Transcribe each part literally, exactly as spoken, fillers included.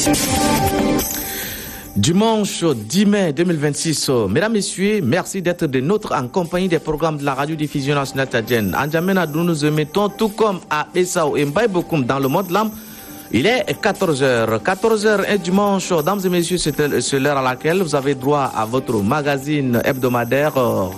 Dimanche dix mai deux mille vingt-six, mesdames, messieurs, merci d'être des nôtres en compagnie des programmes de la radio-diffusion nationale tchadienne. En Djamena, nous nous émettons tout comme à Bessau et Mbaye-Bokoum dans le monde l'âme. Il est quatorze heures. quatorze heures et dimanche, dames et messieurs, c'est l'heure à laquelle vous avez droit à votre magazine hebdomadaire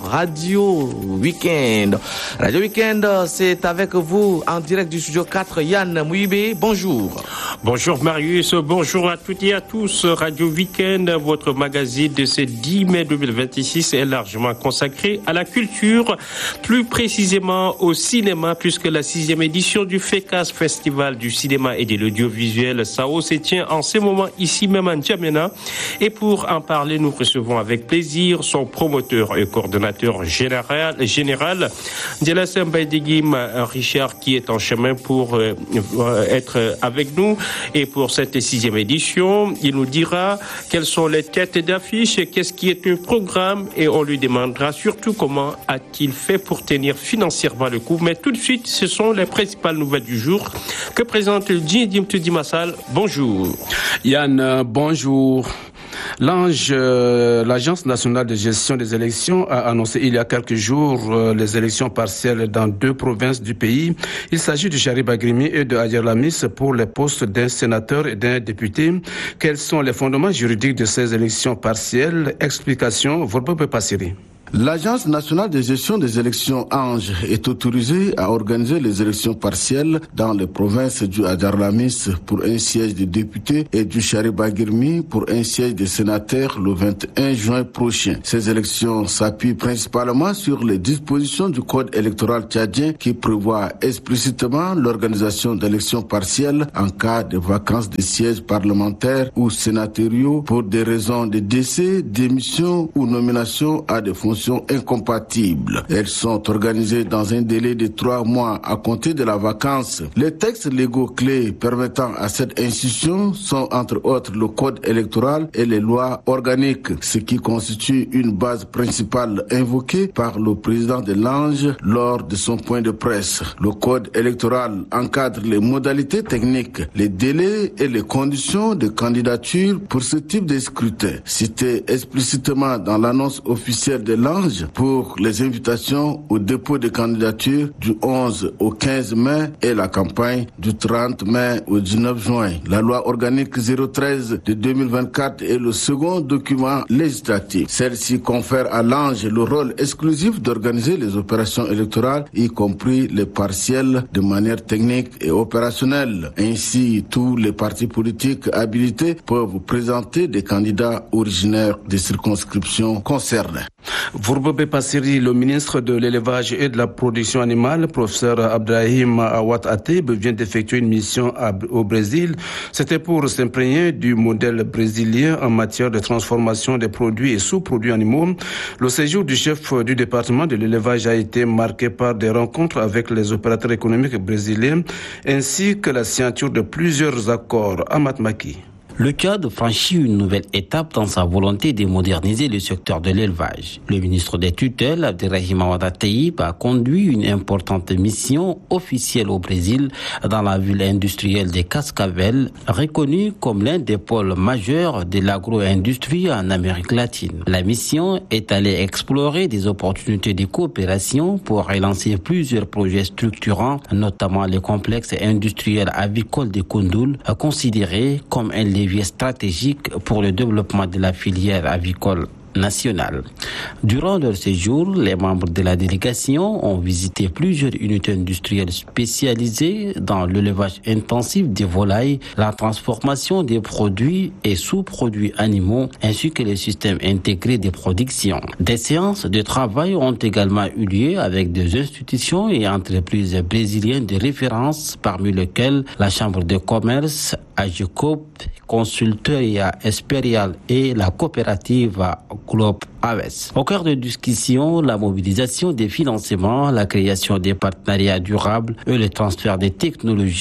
Radio Weekend. Radio Weekend, c'est avec vous en direct du studio quatre, Yann Mouibé. Bonjour. Bonjour Marius, bonjour à toutes et à tous. Radio Weekend, votre magazine de ce dix mai deux mille vingt-six est largement consacré à la culture, plus précisément au cinéma, puisque la sixième édition du FECAS, Festival du cinéma et de l'audiovisuel S A O, se tient en ce moment ici même en Djamena. Et pour en parler, nous recevons avec plaisir son promoteur et coordonnateur général, général Djelassem Baïdigim Richard, qui est en chemin pour euh, être avec nous. Et pour cette sixième édition, il nous dira quelles sont les têtes d'affiche, qu'est-ce qui est un programme, et on lui demandera surtout comment a-t-il fait pour tenir financièrement le coup. Mais tout de suite, ce sont les principales nouvelles du jour que présente Djindim Tudimassal. Bonjour. Yann, euh, bonjour. L'Ange, euh, l'Agence nationale de gestion des élections a annoncé il y a quelques jours euh, les élections partielles dans deux provinces du pays. Il s'agit du Chari Bagrimi et de Adjer Lamis pour les postes d'un sénateur et d'un député. Quels sont les fondements juridiques de ces élections partielles? Explication, Vorbe Passiri. L'Agence nationale de gestion des élections Ange est autorisée à organiser les élections partielles dans les provinces du Adjar-Lamis pour un siège de député et du Chari-Bagirmi pour un siège de sénateur le vingt et un juin prochain. Ces élections s'appuient principalement sur les dispositions du Code électoral tchadien qui prévoit explicitement l'organisation d'élections partielles en cas de vacances de sièges parlementaires ou sénatoriaux pour des raisons de décès, démission ou nomination à des fonctions incompatibles. Elles sont organisées dans un délai de trois mois à compter de la vacance. Les textes légaux clés permettant à cette institution sont entre autres le code électoral et les lois organiques, ce qui constitue une base principale invoquée par le président de l'Ange lors de son point de presse. Le code électoral encadre les modalités techniques, les délais et les conditions de candidature pour ce type de scrutin, cité explicitement dans l'annonce officielle de l'Ange pour les invitations au dépôt de candidature du onze au quinze mai et la campagne du trente mai au dix-neuf juin. La loi organique zéro treize de deux mille vingt-quatre est le second document législatif. Celle-ci confère à l'Ange le rôle exclusif d'organiser les opérations électorales, y compris les partielles, de manière technique et opérationnelle. Ainsi, tous les partis politiques habilités peuvent présenter des candidats originaires des circonscriptions concernées. Vorbe Passiri, le ministre de l'élevage et de la production animale, professeur Abdrahim Awad Ateb, vient d'effectuer une mission à, au Brésil. C'était pour s'imprégner du modèle brésilien en matière de transformation des produits et sous-produits animaux. Le séjour du chef du département de l'élevage a été marqué par des rencontres avec les opérateurs économiques brésiliens ainsi que la signature de plusieurs accords. Amat Maki. Le Tchad franchit une nouvelle étape dans sa volonté de moderniser le secteur de l'élevage. Le ministre des tutelles, Abderrahim Awad Taïb, a conduit une importante mission officielle au Brésil dans la ville industrielle de Cascavel, reconnue comme l'un des pôles majeurs de l'agro-industrie en Amérique latine. La mission est allée explorer des opportunités de coopération pour relancer plusieurs projets structurants, notamment le complexe industriel avicole de Koundoul, considéré comme un levier stratégique pour le développement de la filière avicole nationale. Durant leur séjour, les membres de la délégation ont visité plusieurs unités industrielles spécialisées dans l'élevage intensif des volailles, la transformation des produits et sous-produits animaux, ainsi que les systèmes intégrés de production. Des séances de travail ont également eu lieu avec des institutions et entreprises brésiliennes de référence, parmi lesquelles la Chambre de commerce, AGECOP, Consultoria Esperial et la coopérative Globe Aves. Au cœur de discussion, la mobilisation des financements, la création des partenariats durables et le transfert des technologies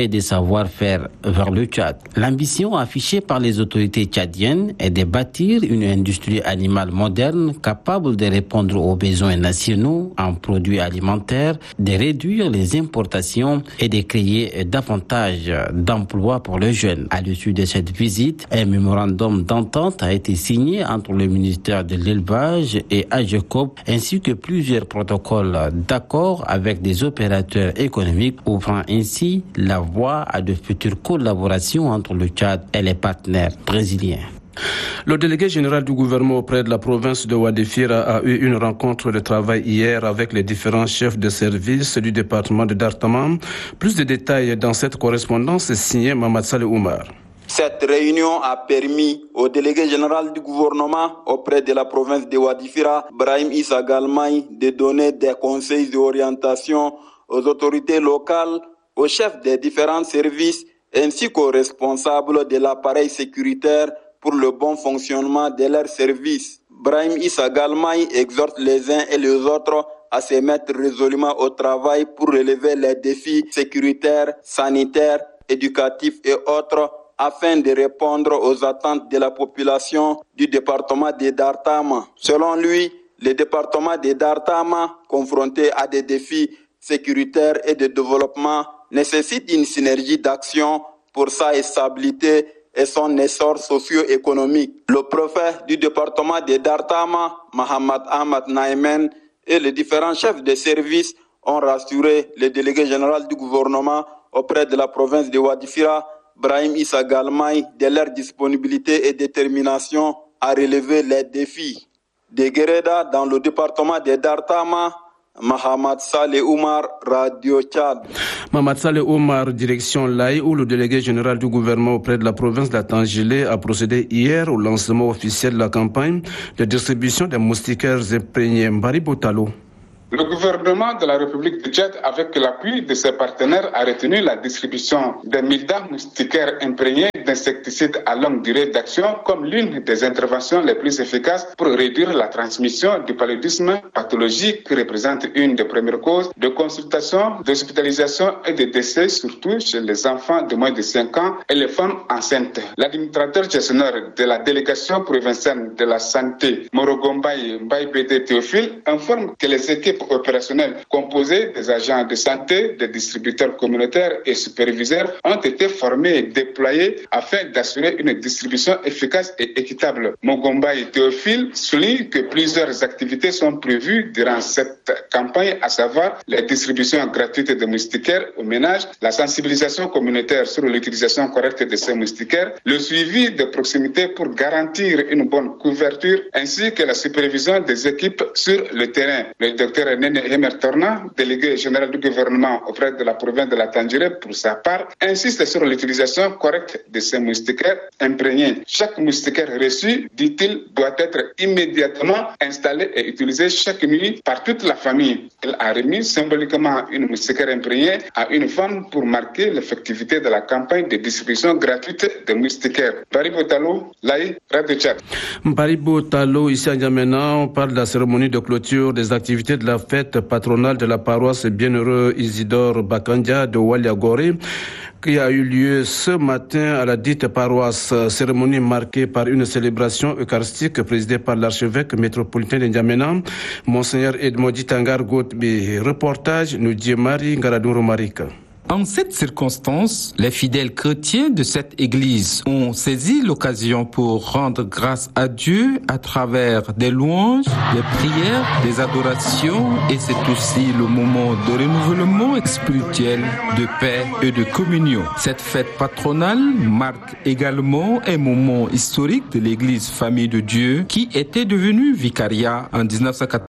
et des savoir-faire vers le Tchad. L'ambition affichée par les autorités tchadiennes est de bâtir une industrie animale moderne capable de répondre aux besoins nationaux en produits alimentaires, de réduire les importations et de créer davantage d'emplois pour les jeunes. À l'issue de cette visite, un mémorandum d'entente a été signé entre le ministère de l'Élevage et AGECOP ainsi que plusieurs protocoles d'accord avec des opérateurs économiques, ouvrant ainsi la voie à de futures collaborations entre le Tchad et les partenaires brésiliens. Le délégué général du gouvernement auprès de la province de Ouadéfira a eu une rencontre de travail hier avec les différents chefs de service du département de Dartama. Plus de détails dans cette correspondance signée Mamad Saleh Oumar. Cette réunion a permis au délégué général du gouvernement auprès de la province de Ouadéfira, Brahim Issa Galmaï, de donner des conseils d'orientation aux autorités locales, aux chefs des différents services ainsi qu'aux responsables de l'appareil sécuritaire pour le bon fonctionnement de leurs services. Brahim Issa Galmaï exhorte les uns et les autres à se mettre résolument au travail pour relever les défis sécuritaires, sanitaires, éducatifs et autres afin de répondre aux attentes de la population du département de Dartama. Selon lui, le département de Dartama, confronté à des défis sécuritaires et de développement, nécessite une synergie d'action pour sa stabilité et son essor socio-économique. Le préfet du département de Dartama, Mohamed Ahmad Naïmen, et les différents chefs de service ont rassuré le délégué général du gouvernement auprès de la province de Ouadéfira, Brahim Issa Galmaï, de leur disponibilité et détermination à relever les défis. De Guéreda, dans le département de Dartama, Mohamed Saleh Oumar, Radio Tchad. Mohamed Saleh Oumar, direction Laï, où le délégué général du gouvernement auprès de la province d'Atangélé a procédé hier au lancement officiel de la campagne de distribution des moustiquaires imprégnés. Mbari Botalo. Le gouvernement de la République du Tchad, avec l'appui de ses partenaires, a retenu la distribution des mildas moustiquaires imprégnés d'insecticides à longue durée d'action comme l'une des interventions les plus efficaces pour réduire la transmission du paludisme pathologique qui représente une des premières causes de consultation, d'hospitalisation et de décès, surtout chez les enfants de moins de cinq ans et les femmes enceintes. L'administrateur gestionnaire de la délégation provinciale de la santé, Morogombaye Mbaye Théophile, informe que les équipes opérationnels composés des agents de santé, des distributeurs communautaires et superviseurs ont été formés et déployés afin d'assurer une distribution efficace et équitable. Mogomba et Théophile soulignent que plusieurs activités sont prévues durant cette campagne, à savoir la distribution gratuite de moustiquaires aux ménages, la sensibilisation communautaire sur l'utilisation correcte de ces moustiquaires, le suivi de proximité pour garantir une bonne couverture, ainsi que la supervision des équipes sur le terrain. Le docteur Nene Hemertorna, délégué général du gouvernement auprès de la province de la Tangéré, pour sa part, insiste sur l'utilisation correcte de ces moustiquaires imprégnés. Chaque moustiquaire reçu, dit-il, doit être immédiatement installé et utilisé chaque nuit par toute la famille. Il a remis symboliquement une moustiquaire imprégnée à une femme pour marquer l'effectivité de la campagne de distribution gratuite de moustiquaires. Baribo Talo, Laï, Radio Tchad. Baribo Talo, ici à N'Djamena, on parle de la cérémonie de clôture des activités de la fête patronale de la paroisse Bienheureux Isidore Bakandia de Waliagoré, qui a eu lieu ce matin à la dite paroisse. Cérémonie marquée par une célébration eucharistique présidée par l'archevêque métropolitain de N'Djamena, Monseigneur Edmodi Tangar Gotbi. Reportage, nous dit Marie Ngaradou Marika. En cette circonstance, les fidèles chrétiens de cette église ont saisi l'occasion pour rendre grâce à Dieu à travers des louanges, des prières, des adorations, et c'est aussi le moment de renouvellement spirituel, de paix et de communion. Cette fête patronale marque également un moment historique de l'église Famille de Dieu qui était devenue vicariat en dix-neuf cent quatorze.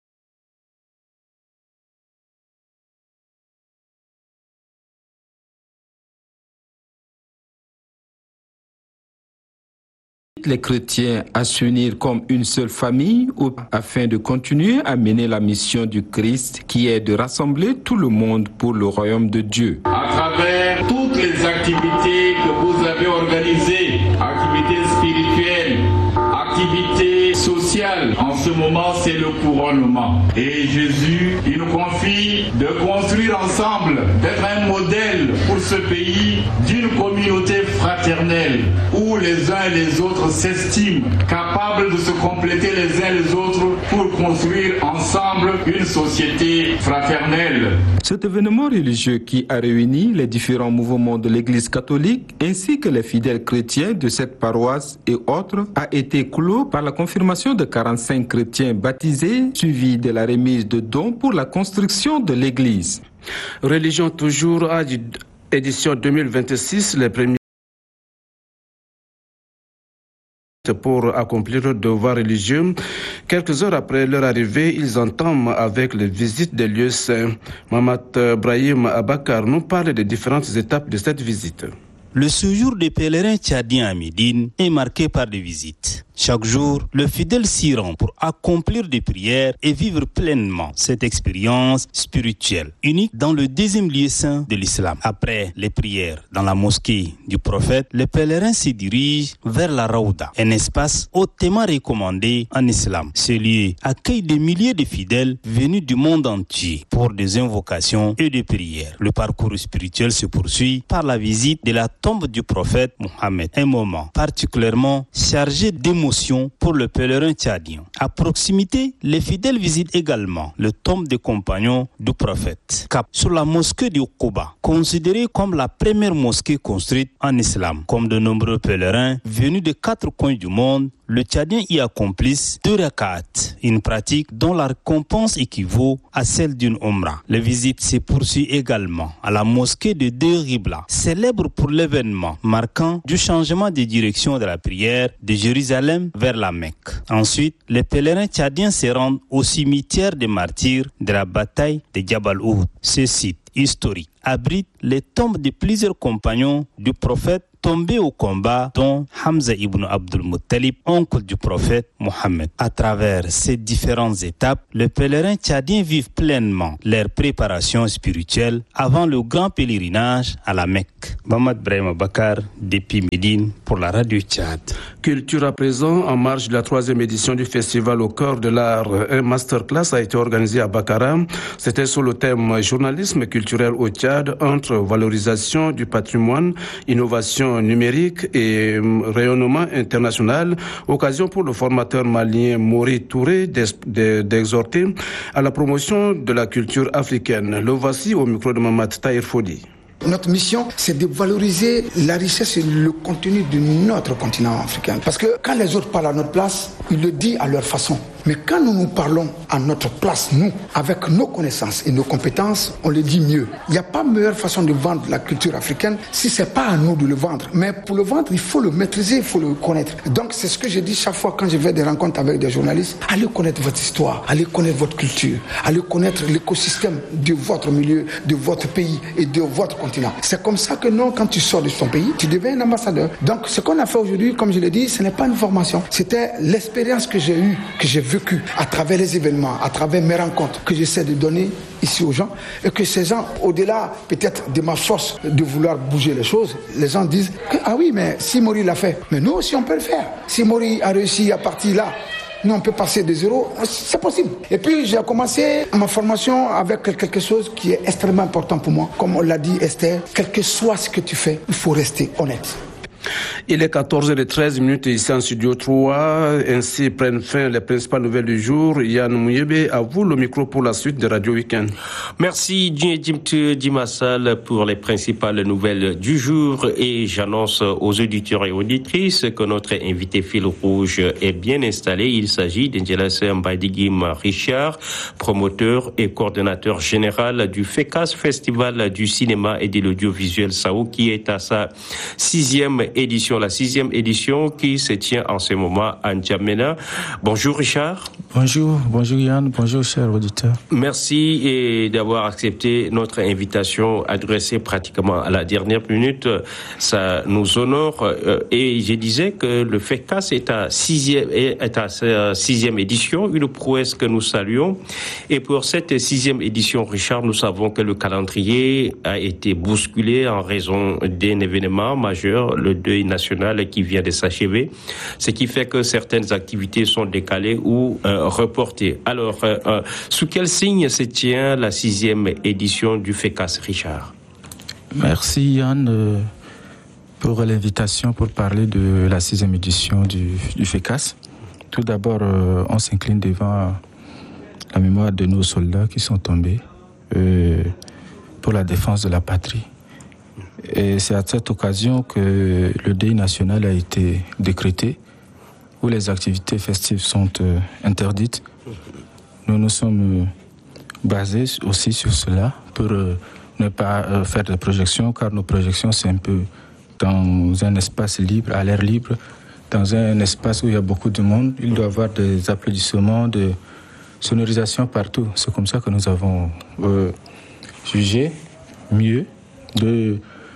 Les chrétiens à s'unir comme une seule famille afin de continuer à mener la mission du Christ qui est de rassembler tout le monde pour le royaume de Dieu. À travers toutes les activités que vous avez organisées, activités spirituelles, activités sociales, en ce moment c'est le couronnement. Et Jésus, il nous confie de construire ensemble capable d'être un modèle pour ce pays d'une communauté fraternelle où les uns et les autres s'estiment capables de se compléter les uns les autres pour construire ensemble une société fraternelle. Cet événement religieux qui a réuni les différents mouvements de l'Église catholique ainsi que les fidèles chrétiens de cette paroisse et autres a été clos par la confirmation de quarante-cinq chrétiens baptisés, suivi de la remise de dons pour la construction de l'église. Religion toujours, édition deux mille vingt-six, les premiers pour accomplir le devoir religieux. Quelques heures après leur arrivée, ils entament avec les visites des lieux saints. Mamat Brahim Abakar nous parle des différentes étapes de cette visite. Le séjour des pèlerins tchadiens à Médine est marqué par des visites. Chaque jour, le fidèle s'y rend pour accomplir des prières et vivre pleinement cette expérience spirituelle, unique dans le deuxième lieu saint de l'islam. Après les prières dans la mosquée du prophète, les pèlerins se dirigent vers la Raouda, un espace hautement recommandé en islam. Ce lieu accueille des milliers de fidèles venus du monde entier pour des invocations et des prières. Le parcours spirituel se poursuit par la visite de la tombe du prophète Mohammed, un moment particulièrement chargé d'émotions pour le pèlerin tchadien. À proximité, les fidèles visitent également le tombe des compagnons du prophète, cap sur la mosquée de Quba, considérée comme la première mosquée construite en islam. Comme de nombreux pèlerins venus de quatre coins du monde, le Tchadien y accomplissent deux rak'at, une pratique dont la récompense équivaut à celle d'une omra. Les visites se poursuivent également à la mosquée de Deir Ghibla, célèbre pour l'événement marquant du changement de direction de la prière de Jérusalem vers la Mecque. Ensuite, les pèlerins tchadiens se rendent au cimetière des martyrs de la bataille de Jabal Uhud. Ce site historique abrite les tombes de plusieurs compagnons du prophète tombés au combat, dont Hamza ibn Abdul Muttalib, oncle du prophète Mohammed. À travers ces différentes étapes, les pèlerins tchadiens vivent pleinement leur préparation spirituelle avant le grand pèlerinage à la Mecque. Mamat Brahim Abakar, depuis Médine, pour la radio Tchad. Culture à présent, en marge de la troisième édition du festival au cœur de l'art. Un masterclass a été organisé à Bakara. C'était sur le thème journalisme culturel au Tchad entre valorisation du patrimoine, innovation numérique et rayonnement international. Occasion pour le formateur malien Mori Touré d'exhorter à la promotion de la culture africaine. Le voici au micro de Mamat Tahir Fodi. Notre mission, c'est de valoriser la richesse et le contenu de notre continent africain. Parce que quand les autres parlent à notre place, ils le disent à leur façon. Mais quand nous nous parlons à notre place, nous, avec nos connaissances et nos compétences, on le dit mieux. Il n'y a pas meilleure façon de vendre la culture africaine si ce n'est pas à nous de le vendre. Mais pour le vendre, il faut le maîtriser, il faut le connaître. Donc c'est ce que je dis chaque fois quand je vais des rencontres avec des journalistes. Allez connaître votre histoire, allez connaître votre culture, allez connaître l'écosystème de votre milieu, de votre pays et de votre continent. C'est comme ça que non, quand tu sors de ton pays, tu deviens un ambassadeur. Donc ce qu'on a fait aujourd'hui, comme je l'ai dit, ce n'est pas une formation. C'était l'expérience que j'ai eue, que j'ai vécu à travers les événements, à travers mes rencontres que j'essaie de donner ici aux gens et que ces gens, au-delà peut-être de ma force de vouloir bouger les choses, les gens disent que, ah oui, mais si Mori l'a fait, mais nous aussi on peut le faire. Si Mori a réussi à partir là, nous on peut passer de zéro, c'est possible. Et puis j'ai commencé ma formation avec quelque chose qui est extrêmement important pour moi. Comme on l'a dit Esther, quel que soit ce que tu fais, il faut rester honnête. Il est quatorze heures treize minutes ici en studio trois. Ainsi prennent fin les principales nouvelles du jour. Yann Mouyebe, à vous le micro pour la suite de Radio Week-end. Merci Djimtu Dimassal pour les principales nouvelles du jour et j'annonce aux auditeurs et auditrices que notre invité fil rouge est bien installé. Il s'agit d'Njelase Mbaidigim Richard, promoteur et coordonnateur général du FECAS, Festival du cinéma et de l'audiovisuel Sao, qui est à sa sixième édition, la sixième édition qui se tient en ce moment à N'Djamena. Bonjour Richard. Bonjour, bonjour Yann, bonjour chers auditeurs. Merci et d'avoir accepté notre invitation adressée pratiquement à la dernière minute. Ça nous honore et je disais que le FECAS est à sixième, est à sa sixième édition, une prouesse que nous saluons. Et pour cette sixième édition, Richard, nous savons que le calendrier a été bousculé en raison d'un événement majeur, le deuil national qui vient de s'achever, ce qui fait que certaines activités sont décalées ou euh, euh, reportée. Alors, euh, euh, sous quel signe se tient la sixième édition du FECAS, Richard? Merci Yann euh, pour l'invitation pour parler de la sixième édition du, du FECAS. Tout d'abord, euh, on s'incline devant la mémoire de nos soldats qui sont tombés euh, pour la défense de la patrie. Et c'est à cette occasion que le deuil national a été décrété, où les activités festives sont euh, interdites. Nous nous sommes euh, basés aussi sur cela pour euh, ne pas euh, faire de projections, car nos projections, c'est un peu dans un espace libre, à l'air libre, dans un espace où il y a beaucoup de monde. Il doit y avoir des applaudissements, de sonorisation partout. C'est comme ça que nous avons euh, jugé mieux de,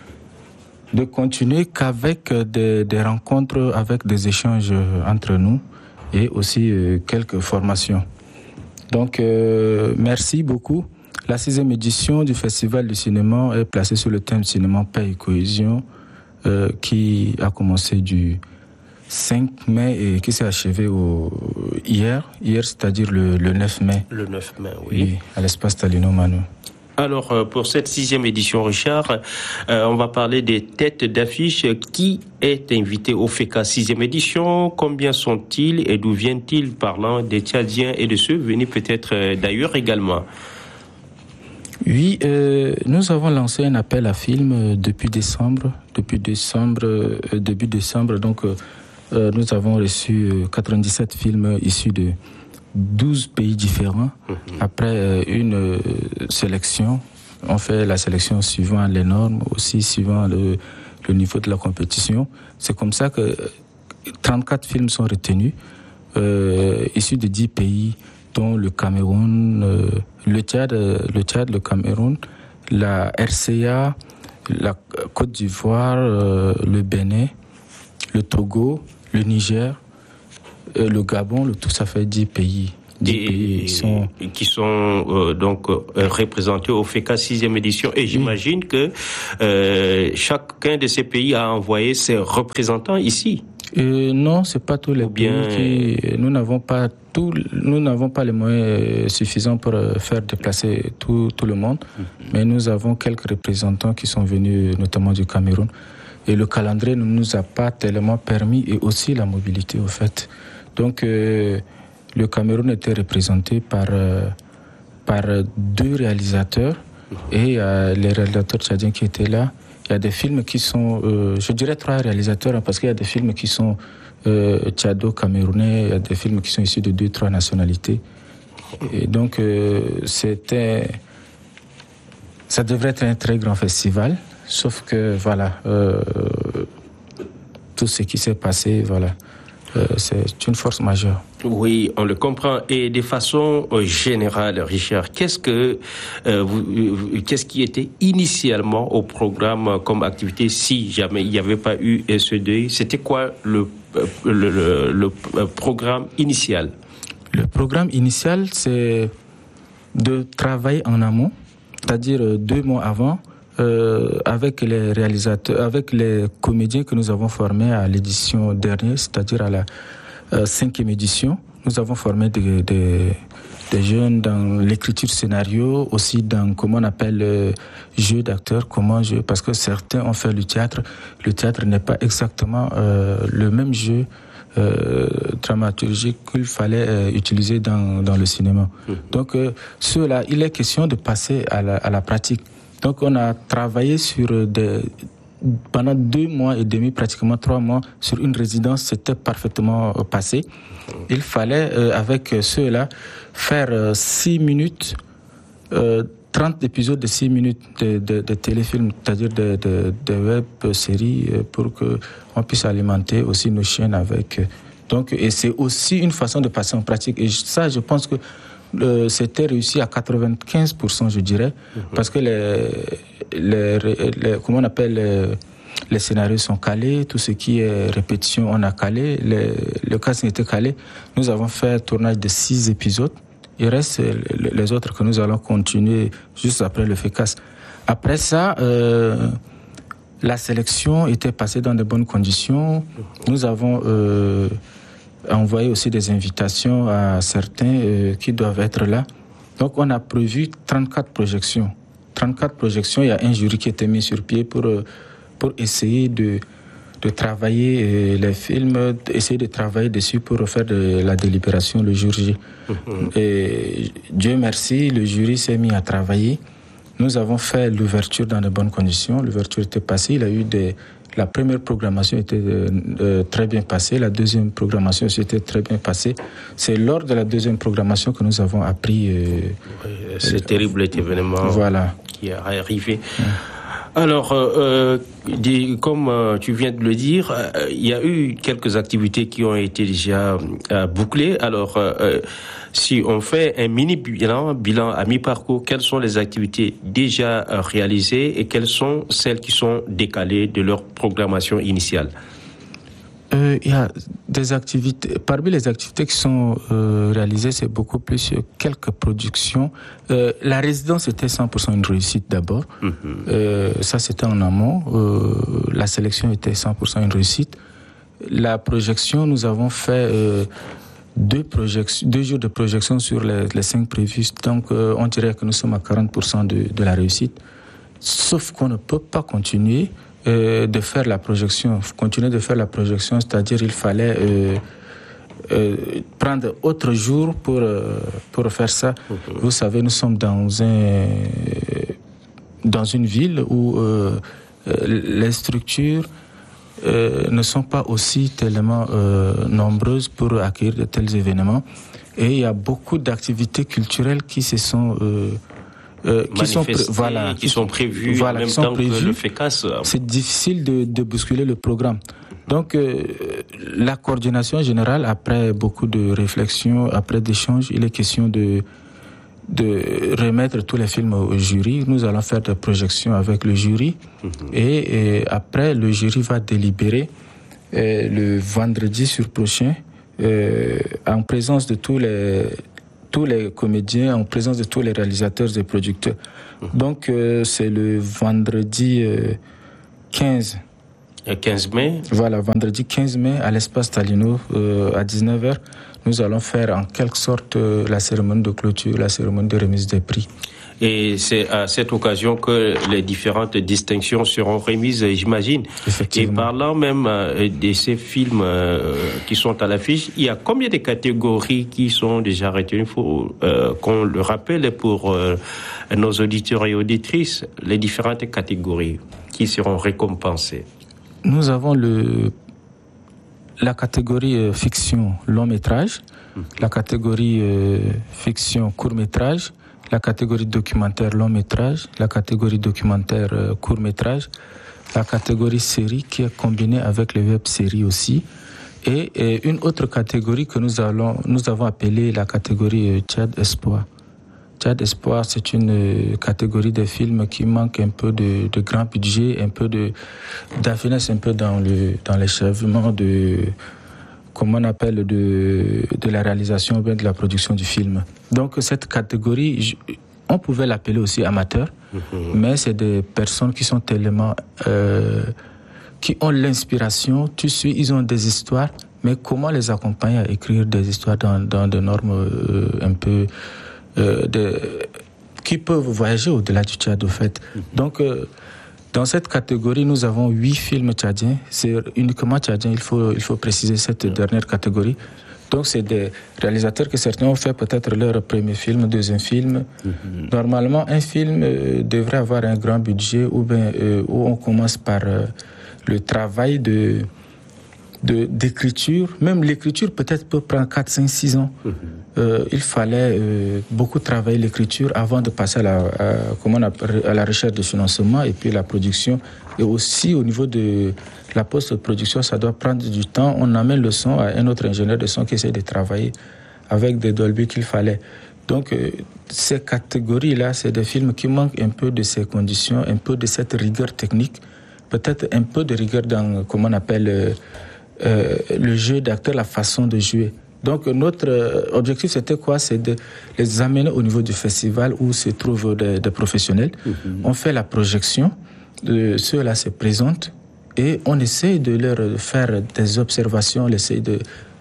de continuer qu'avec des, des rencontres, avec des échanges entre nous et aussi euh, quelques formations. Donc, euh, merci beaucoup. La sixième édition du Festival du cinéma est placée sur le thème cinéma, paix et cohésion, euh, qui a commencé du cinq mai et qui s'est achevé au, hier, hier c'est-à-dire le, le neuf mai. Le neuf mai, oui. oui à l'espace Talino Mano. Alors, euh, pour cette sixième édition, Richard, euh, on va parler des têtes d'affiche. Qui est invité au FECAS sixième édition? Combien sont-ils et d'où viennent-ils, parlant des Tchadiens et de ceux venus peut-être euh, d'ailleurs également? Oui, euh, nous avons lancé un appel à films euh, depuis décembre. Depuis décembre, euh, début décembre, donc euh, euh, nous avons reçu euh, quatre-vingt-dix-sept films issus de douze pays différents. Mmh. Après euh, une euh, sélection, on fait la sélection suivant les normes, aussi suivant le, le niveau de la compétition. C'est comme ça que trente-quatre films sont retenus, euh, issus de dix pays, dont le Cameroun, euh, le Tchad, le Tchad, le Cameroun, la R C A, la Côte d'Ivoire, euh, le Bénin, le Togo, le Niger, euh, le Gabon, le tout ça fait dix pays. dix et, pays qui sont, qui sont euh, donc euh, représentés au FECAS sixième édition. Et j'imagine oui. que euh, chacun de ces pays a envoyé ses représentants ici. Euh, non, c'est pas tous les Ou bien... pays qui... Nous n'avons pas tout, nous n'avons pas les moyens suffisants pour faire déplacer tout, tout le monde, mm-hmm. mais nous avons quelques représentants qui sont venus, notamment du Cameroun. Et le calendrier ne nous a pas tellement permis, et aussi la mobilité, au fait. Donc, euh, le Cameroun était représenté par, euh, par deux réalisateurs, mm-hmm. et euh, les réalisateurs tchadiens qui étaient là. Il y a des films qui sont, euh, je dirais trois réalisateurs, hein, parce qu'il y a des films qui sont euh, tchado-camerounais, il y a des films qui sont issus de deux, trois nationalités. Et donc, euh, c'était, ça devrait être un très grand festival, sauf que, voilà, euh, tout ce qui s'est passé, voilà, euh, c'est une force majeure. Oui, on le comprend. Et de façon générale, Richard, qu'est-ce que euh, vous, qu'est-ce qui était initialement au programme comme activité si jamais il n'y avait pas eu ce deuil? C'était quoi le, le, le, le programme initial? Le programme initial, c'est de travailler en amont, c'est-à-dire deux mois avant, euh, avec les réalisateurs, avec les comédiens que nous avons formés à l'édition dernière, c'est-à-dire à la Euh, cinquième édition. Nous avons formé des, des, des jeunes dans l'écriture scénario, aussi dans comment on appelle le jeu d'acteur, comment jeu, parce que certains ont fait le théâtre. Le théâtre n'est pas exactement euh, le même jeu euh, dramaturgique qu'il fallait euh, utiliser dans, dans le cinéma. Mmh. Donc, euh, ceux-là, il est question de passer à la, à la pratique. Donc, on a travaillé sur des... Pendant deux mois et demi, pratiquement trois mois, sur une résidence, c'était parfaitement passé. Il fallait, euh, avec ceux-là, faire euh, six minutes, euh, trente épisodes de six minutes de, de, de téléfilms, c'est-à-dire de, de, de web-séries, euh, pour qu'on puisse alimenter aussi nos chaînes avec. Euh, donc, et c'est aussi une façon de passer en pratique. Et ça, je pense que euh, c'était réussi à quatre-vingt-quinze pour cent, je dirais, mm-hmm. parce que les... Les, les, comment on appelle les, les scénarios sont calés, tout ce qui est répétition on a calé, les, le casting était calé. Nous avons fait un tournage de six épisodes. Il reste les, les autres que nous allons continuer juste après le FECAS. Après ça, euh, la sélection était passée dans de bonnes conditions. Nous avons euh, envoyer aussi des invitations à certains euh, qui doivent être là. Donc on a prévu trente-quatre projections. trente-quatre projections, il y a un jury qui a été mis sur pied pour, pour essayer de, de travailler les films, essayer de travailler dessus pour faire de la délibération le jour J. Mm-hmm. Et Dieu merci, le jury s'est mis à travailler. Nous avons fait l'ouverture dans de bonnes conditions. L'ouverture était passée, il y a eu des... La première programmation était euh, très bien passée, la deuxième programmation aussi était très bien passée. C'est lors de la deuxième programmation que nous avons appris... Euh, oui, ce euh, terrible événement voilà. qui est arrivé. Ouais. Alors, euh, euh, comme euh, tu viens de le dire, euh, il y a eu quelques activités qui ont été déjà euh, bouclées. Alors, euh, si on fait un mini bilan, bilan à mi-parcours, quelles sont les activités déjà euh, réalisées et quelles sont celles qui sont décalées de leur programmation initiale? Euh, il y a des activités, parmi les activités qui sont euh, réalisées, c'est beaucoup plus euh, quelques productions. Euh, la résidence était cent pour cent une réussite d'abord. Mm-hmm. Euh, ça, c'était en amont. Euh, la sélection était cent pour cent une réussite. La projection, nous avons fait euh, deux, projections, deux jours de projection sur les, les cinq prévus. Donc, euh, on dirait que nous sommes à quarante pour cent de, de la réussite. Sauf qu'on ne peut pas continuer Euh, de faire la projection, continuer de faire la projection, c'est-à-dire il fallait euh, euh, prendre autre jour pour, euh, pour faire ça. Mm-hmm. Vous savez, nous sommes dans, un, dans une ville où euh, les structures euh, ne sont pas aussi tellement euh, nombreuses pour accueillir de tels événements. Et il y a beaucoup d'activités culturelles qui se sont... Euh, Euh, qui sont pré- voilà qui sont prévus voilà, en même qui sont temps prévus. que le FECAS. C'est difficile de, de bousculer le programme. Donc euh, la coordination générale, après beaucoup de réflexions, après d'échanges, il est question de de remettre tous les films au jury. Nous allons faire des projections avec le jury mm-hmm. et, et après le jury va délibérer euh, le vendredi sur prochain euh, en présence de tous les tous les comédiens, en présence de tous les réalisateurs et producteurs. Mmh. Donc, euh, c'est le vendredi euh, quinze. Le quinze mai. Voilà, vendredi quinze mai, à l'espace Stalino, euh, à dix-neuf heures, nous allons faire en quelque sorte euh, la cérémonie de clôture, la cérémonie de remise des prix. Et c'est à cette occasion que les différentes distinctions seront remises, j'imagine. Et parlant même de ces films qui sont à l'affiche, il y a combien de catégories qui sont déjà retenues? Il faut euh, qu'on le rappelle pour euh, nos auditeurs et auditrices, les différentes catégories qui seront récompensées. Nous avons le, la catégorie euh, fiction long-métrage, mmh. la catégorie euh, fiction court-métrage, la catégorie documentaire long-métrage, la catégorie documentaire euh, court-métrage, la catégorie série qui est combinée avec les web-séries aussi, et, et une autre catégorie que nous, allons, nous avons appelée la catégorie euh, Tchad Espoir. Tchad Espoir, c'est une euh, catégorie de films qui manque un peu de, de grand budget, un peu de d'affinesse, un peu dans le dans l'achèvement de... comment on appelle, de, de la réalisation ou bien de la production du film. Donc cette catégorie, je, on pouvait l'appeler aussi amateur, mm-hmm. mais c'est des personnes qui sont tellement... Euh, qui ont l'inspiration, tu sais, ils ont des histoires, mais comment les accompagner à écrire des histoires dans, dans des normes euh, un peu... Euh, de, qui peuvent voyager au-delà du Tchad, au fait. Mm-hmm. Donc... Euh, Dans cette catégorie, nous avons huit films tchadiens. C'est uniquement tchadien, il faut, il faut préciser cette dernière catégorie. Donc, c'est des réalisateurs que certains ont fait peut-être leur premier film, deuxième film. Mm-hmm. Normalement, un film euh, devrait avoir un grand budget ou bien euh, où on commence par euh, le travail de, de, d'écriture. Même l'écriture, peut-être, peut prendre quatre, cinq, six ans. Mm-hmm. Euh, il fallait euh, beaucoup travailler l'écriture avant de passer à la, à, comment on appelle, à la recherche de financement et puis la production. Et aussi au niveau de la post-production, ça doit prendre du temps. On amène le son à un autre ingénieur de son qui essaie de travailler avec des Dolby qu'il fallait. Donc euh, ces catégories-là, c'est des films qui manquent un peu de ces conditions, un peu de cette rigueur technique, peut-être un peu de rigueur dans, comment on appelle, euh, euh, le jeu d'acteur, la façon de jouer. Donc notre objectif, c'était quoi? C'est de les amener au niveau du festival où se trouvent des, des professionnels. Mm-hmm. On fait la projection, de ceux-là se présentent et on essaie de leur faire des observations, on essaie de,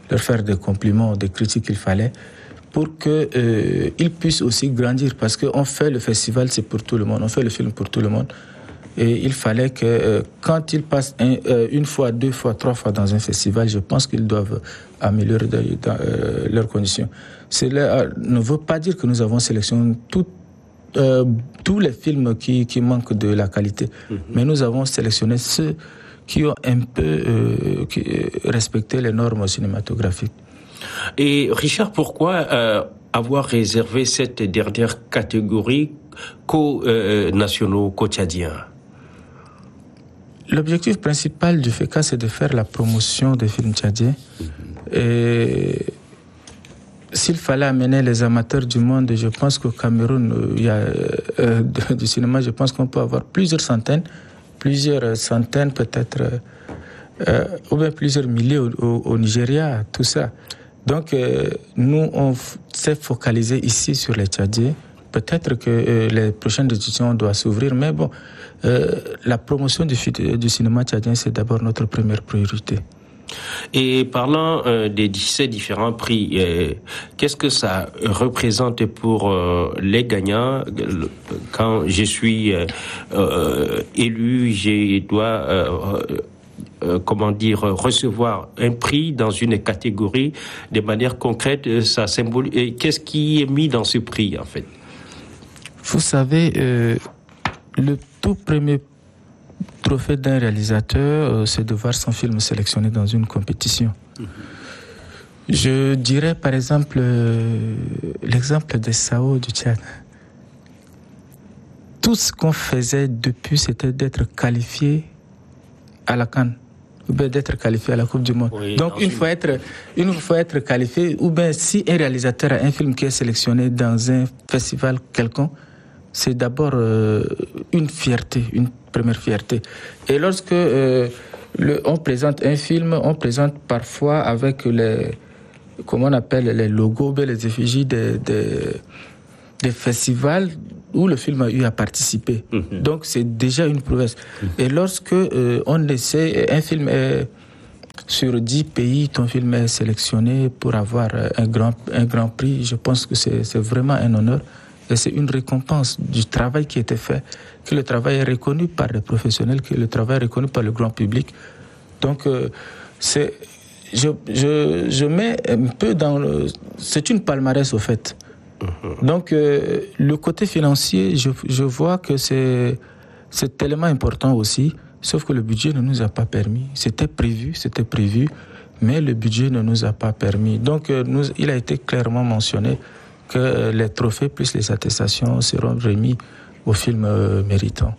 leur faire des compliments, des critiques qu'il fallait, pour qu'ils euh, puissent aussi grandir. Parce qu'on fait le festival, c'est pour tout le monde, on fait le film pour tout le monde. Et il fallait que euh, quand ils passent un, euh, une fois, deux fois, trois fois dans un festival, je pense qu'ils doivent améliorer de, de, euh, leurs conditions. Cela ne veut pas dire que nous avons sélectionné tout, euh, tous les films qui, qui manquent de la qualité, mm-hmm. mais nous avons sélectionné ceux qui ont un peu euh, qui, euh, respecté les normes cinématographiques. Et Richard, pourquoi euh, avoir réservé cette dernière catégorie qu'aux euh, nationaux, qu'aux Tchadiens? L'objectif principal du F E C A, c'est de faire la promotion des films tchadiens. Mm-hmm. Et s'il fallait amener les amateurs du monde, je pense qu'au Cameroun, il y a euh, du cinéma, je pense qu'on peut avoir plusieurs centaines, plusieurs centaines peut-être, euh, ou bien plusieurs milliers au, au, au Nigeria, tout ça. Donc, euh, nous, on s'est focalisé ici sur les Tchadiens. Peut-être que euh, les prochaines éditions doivent s'ouvrir, mais bon, euh, la promotion du, du cinéma tchadien, c'est d'abord notre première priorité. Et parlant euh, des ces différents prix, euh, qu'est-ce que ça représente pour euh, les gagnants? Quand je suis euh, euh, élu, je dois... Euh, Euh, comment dire, recevoir un prix dans une catégorie de manière concrète, ça symbolise. Qu'est-ce qui est mis dans ce prix, en fait? Vous savez, euh, le tout premier trophée d'un réalisateur, euh, c'est de voir son film sélectionné dans une compétition. Mm-hmm. Je dirais, par exemple, euh, l'exemple de Sao du Tchad. Tout ce qu'on faisait depuis, c'était d'être qualifié à la Cannes, ou bien d'être qualifié à la Coupe du Monde. Oui, donc, il faut être, il faut être qualifié, ou bien si un réalisateur a un film qui est sélectionné dans un festival quelconque, c'est d'abord euh, une fierté, une première fierté. Et lorsque euh, le, on présente un film, on présente parfois avec les, comment on appelle, les logos, ou bien les effigies des, des, des festivals où le film a eu à participer. Mm-hmm. Donc, c'est déjà une prouesse. Mm-hmm. Et lorsque euh, on essaie, un film est sur dix pays, ton film est sélectionné pour avoir un grand, un grand prix, je pense que c'est, c'est vraiment un honneur. Et c'est une récompense du travail qui a été fait, que le travail est reconnu par les professionnels, que le travail est reconnu par le grand public. Donc, euh, c'est, je, je, je mets un peu dans le... C'est une palmarès, au fait. Donc, euh, le côté financier, je, je vois que c'est, c'est tellement important aussi, sauf que le budget ne nous a pas permis. C'était prévu, c'était prévu, mais le budget ne nous a pas permis. Donc, euh, nous, il a été clairement mentionné que les trophées plus les attestations seront remis aux films euh, méritants.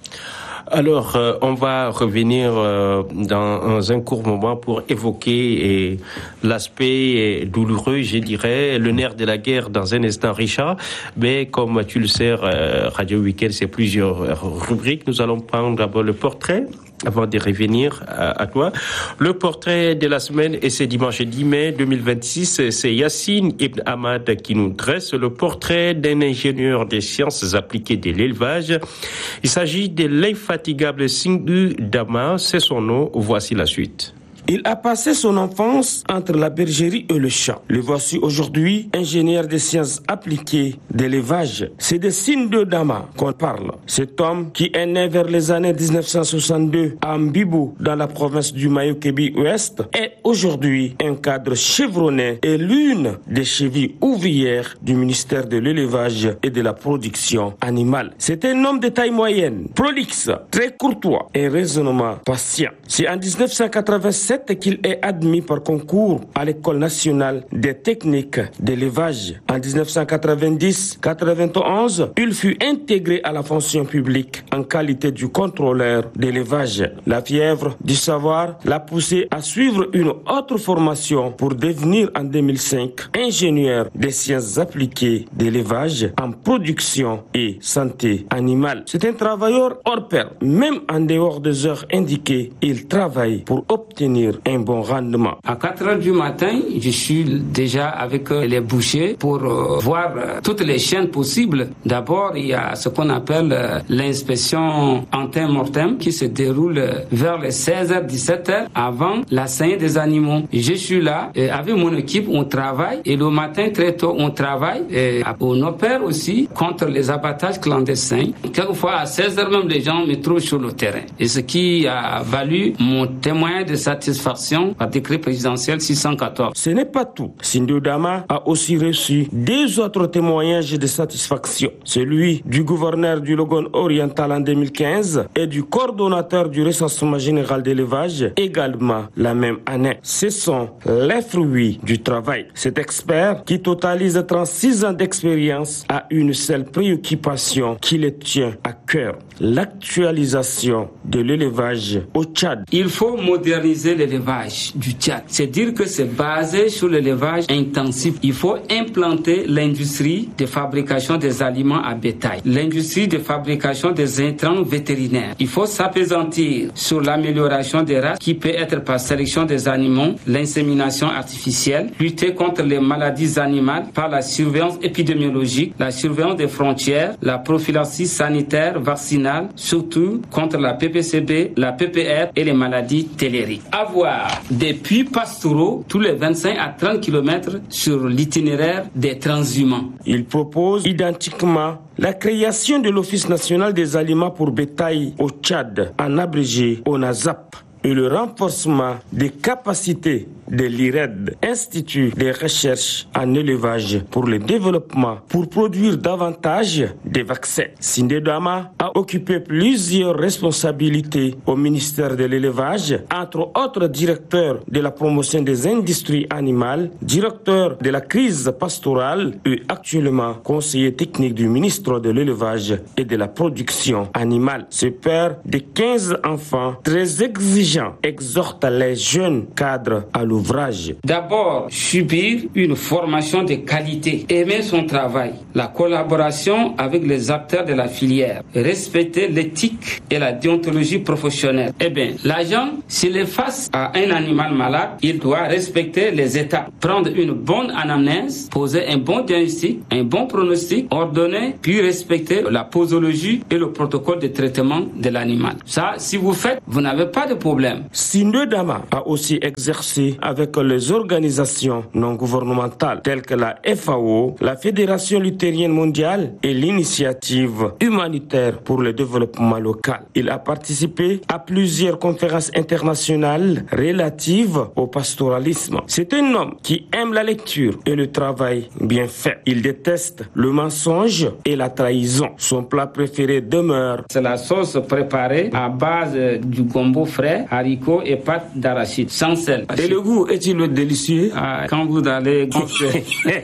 Alors, euh, on va revenir euh, dans un court moment pour évoquer euh, l'aspect euh, douloureux, je dirais, le nerf de la guerre dans un instant, Richard. Mais comme tu le sais, euh, Radio Week-end, c'est plusieurs rubriques. Nous allons prendre d'abord le portrait, avant de revenir à, à toi. Le portrait de la semaine, et c'est dimanche dix mai deux mille vingt-six, c'est Yassine Ibn Ahmad qui nous dresse le portrait d'un ingénieur des sciences appliquées de l'élevage. Il s'agit de l'infatigable Singhu Dama, c'est son nom, voici la suite. Il a passé son enfance entre la bergerie et le champ. Le voici aujourd'hui, ingénieur des sciences appliquées d'élevage. C'est de Singhu Dama qu'on parle. Cet homme qui est né vers les années dix-neuf cent soixante-deux à Mbibou, dans la province du Mayo-Kébi-Ouest, est aujourd'hui un cadre chevronné et l'une des chevilles ouvrières du ministère de l'élevage et de la production animale. C'est un homme de taille moyenne, prolixe, très courtois et raisonnement patient. C'est en dix-neuf cent quatre-vingt-sept qu'il est admis par concours à l'École nationale des techniques d'élevage. En dix-neuf cent quatre-vingt-dix quatre-vingt-onze, il fut intégré à la fonction publique en qualité du contrôleur d'élevage. La fièvre du savoir l'a poussé à suivre une autre formation pour devenir en deux mille cinq ingénieur des sciences appliquées d'élevage en production et santé animale. C'est un travailleur hors pair. Même en dehors des heures indiquées, il travaille pour obtenir obtenir un bon rendement. À quatre heures du matin, je suis déjà avec les bouchers pour euh, voir euh, toutes les chaînes possibles. D'abord, il y a ce qu'on appelle euh, l'inspection antemortem qui se déroule euh, vers les seize heures dix-sept heures avant la saignée des animaux. Je suis là et avec mon équipe, on travaille et le matin très tôt, on travaille et on opère aussi contre les abattages clandestins. Quelquefois, à seize heures même, les gens me trouvent sur le terrain. Et ce qui a valu mon témoignage de satisfaction par décret présidentiel six cent quatorze. Ce n'est pas tout. Sindou Dama a aussi reçu deux autres témoignages de satisfaction. Celui du gouverneur du Logone oriental en deux mille quinze et du coordonnateur du recensement général d'élevage également la même année. Ce sont les fruits du travail. Cet expert, qui totalise trente-six ans d'expérience, a une seule préoccupation qui le tient à cœur: l'actualisation de l'élevage au Tchad. Il faut moderniser l'élevage du Tchad. C'est dire que c'est basé sur l'élevage intensif. Il faut implanter l'industrie de fabrication des aliments à bétail, l'industrie de fabrication des intrants vétérinaires. Il faut s'appesantir sur l'amélioration des races qui peut être par sélection des animaux, l'insémination artificielle, lutter contre les maladies animales par la surveillance épidémiologique, la surveillance des frontières, la prophylaxie sanitaire, vaccinale, surtout contre la P P C B, la P P R et les maladies tellériques. Avoir des puits pastoraux tous les vingt-cinq à trente kilomètres sur l'itinéraire des transhumants. Il propose identiquement la création de l'Office national des aliments pour bétail au Tchad, en abrégé ONASAP, et le renforcement des capacités de l'I R E D, Institut de recherche en élevage pour le développement, pour produire davantage de vaccins. Sindou Dama a occupé plusieurs responsabilités au ministère de l'élevage, entre autres directeur de la promotion des industries animales, directeur de la crise pastorale et actuellement conseiller technique du ministre de l'élevage et de la production animale. Ce père de quinze enfants très exigeant exhorte les jeunes cadres à l'ouvrage. D'abord, subir une formation de qualité, aimer son travail, la collaboration avec les acteurs de la filière, respecter l'éthique et la déontologie professionnelle. Eh bien, l'agent, s'il est face à un animal malade, il doit respecter les étapes, prendre une bonne anamnèse, poser un bon diagnostic, un bon pronostic, ordonner, puis respecter la posologie et le protocole de traitement de l'animal. Ça, si vous faites, vous n'avez pas de problème. Sindou Dama a aussi exercé avec les organisations non gouvernementales telles que la F A O, la Fédération luthérienne mondiale et l'Initiative humanitaire pour le développement local. Il a participé à plusieurs conférences internationales relatives au pastoralisme. C'est un homme qui aime la lecture et le travail bien fait. Il déteste le mensonge et la trahison. Son plat préféré demeure: c'est la sauce préparée à base du gombo frais, haricots et pâtes d'arachide, sans sel. Et le goût est-il délicieux? Ah, quand vous allez gonfler.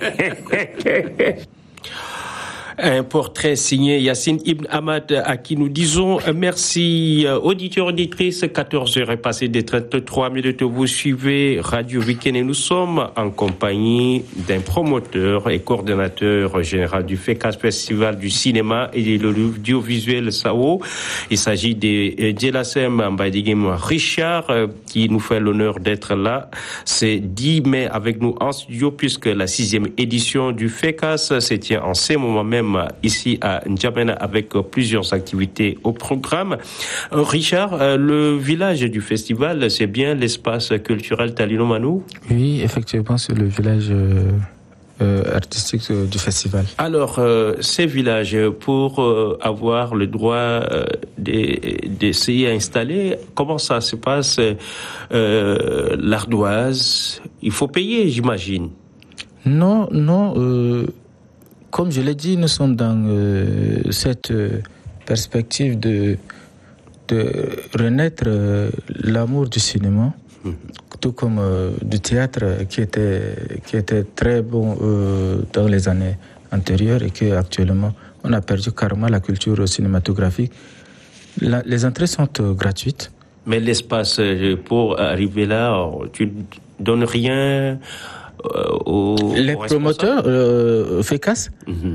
Un portrait signé Yassine Ibn Ahmad, à qui nous disons merci. Auditeurs, auditrices, quatorze heures est passé de trente-trois minutes. Vous suivez Radio Week-end et nous sommes en compagnie d'un promoteur et coordonnateur général du FECAS, Festival du cinéma et de l'audiovisuel S A O. Il s'agit de Djelassem Mbadigim Richard, qui nous fait l'honneur d'être là. C'est dix mai avec nous en studio, puisque la sixième édition du FECAS se tient en ce moment même ici à N'Djamena avec plusieurs activités au programme. Richard, le village du festival, c'est bien l'espace culturel Talino Manou? Oui, effectivement, c'est le village euh, euh, artistique euh, du festival. Alors, euh, ces villages, pour euh, avoir le droit euh, d'essayer à installer, comment ça se passe? euh, L'ardoise, il faut payer, j'imagine? Non, non. Euh... Comme je l'ai dit, nous sommes dans euh, cette euh, perspective de, de renaître euh, l'amour du cinéma, mmh. tout comme euh, du théâtre qui était, qui était très bon euh, dans les années antérieures et qu'actuellement on a perdu carrément la culture cinématographique. La, les entrées sont euh, gratuites. Mais l'espace, pour arriver là, tu ne donnes rien? Euh, aux, Les aux promoteurs euh, FECAS, mm-hmm.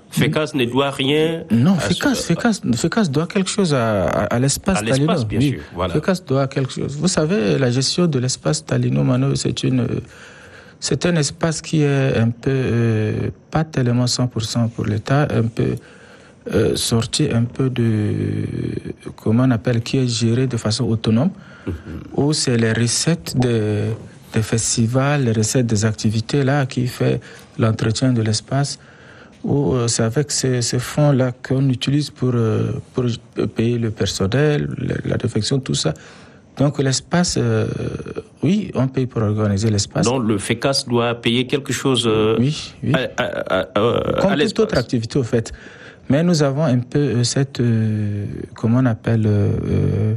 FECAS ne doit rien. Non, FECAS, ce... FECAS, FECAS doit quelque chose à, à, à l'espace à l'espace, Talino. bien oui. sûr. Voilà. FECAS doit quelque chose. Vous savez, la gestion de l'espace Talino-Mano, c'est une, c'est un espace qui est un peu, euh, pas tellement cent pour cent pour l'État, un peu euh, sorti un peu de, comment on appelle, qui est géré de façon autonome, mm-hmm. où c'est les recettes des, des festivals, les recettes des activités là qui fait l'entretien de l'espace. Où euh, c'est avec ces, ces fonds-là qu'on utilise pour, euh, pour payer le personnel, la, la réflexion, tout ça. Donc l'espace, euh, oui, on paye pour organiser l'espace. Donc le FECAS doit payer quelque chose euh, oui, oui. À, à, à, à, comme à toute autre activité, au fait. Mais nous avons un peu euh, cette, euh, comment on appelle, euh,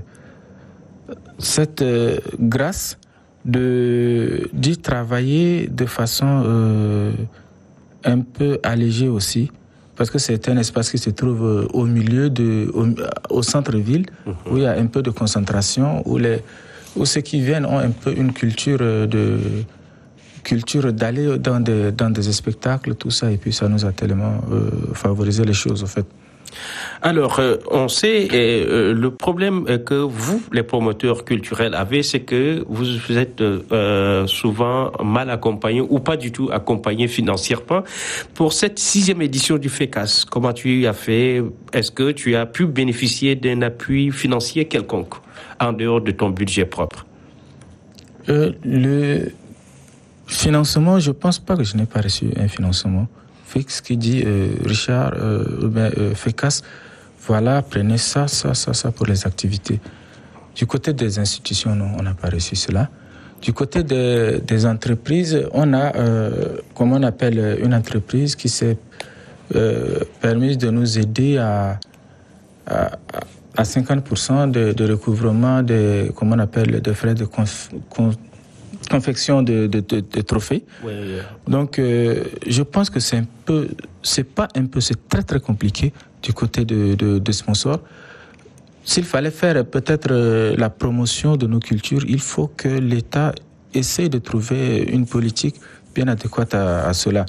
cette euh, grâce de, d'y travailler de façon... Euh, un peu allégé aussi, parce que c'est un espace qui se trouve au milieu, de, au, au centre-ville, mmh. où il y a un peu de concentration, où, les, où ceux qui viennent ont un peu une culture de culture d'aller dans des, dans des spectacles, tout ça, et puis ça nous a tellement euh, favorisé les choses, en fait. Alors, euh, on sait, euh, le problème que vous, les promoteurs culturels, avez, c'est que vous, vous êtes euh, souvent mal accompagnés ou pas du tout accompagnés financièrement. Pour cette sixième édition du FECAS, comment tu as fait? Est-ce que tu as pu bénéficier d'un appui financier quelconque en dehors de ton budget propre? euh, Le financement, je ne pense pas que je n'ai pas reçu un financement. Ce qui dit euh, Richard, euh, euh, FECAS, voilà, prenez ça, ça, ça, ça pour les activités. Du côté des institutions, non, on n'a pas reçu cela. Du côté des, des entreprises, on a, euh, comment on appelle, une entreprise qui s'est euh, permise de nous aider à, à, à cinquante pour cent de, de recouvrement des, comment on appelle, des frais de conf, conf, confection de, de, de, de trophées. Oui, oui. Donc, euh, je pense que c'est un peu, c'est pas un peu, c'est très très compliqué du côté de, de, de sponsors. S'il fallait faire peut-être euh, la promotion de nos cultures, il faut que l'État essaye de trouver une politique bien adéquate à, à cela.